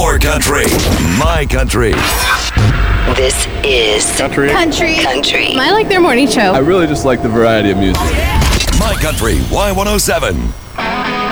Your country, my country. This is Country. Country. I like their morning show. I really just like the variety of music. My Country Y107.